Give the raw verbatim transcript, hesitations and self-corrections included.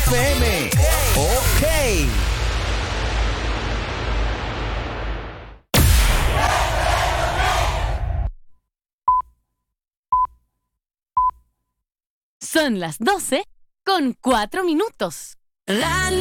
F M. Ok. Son las doce con cuatro minutos. La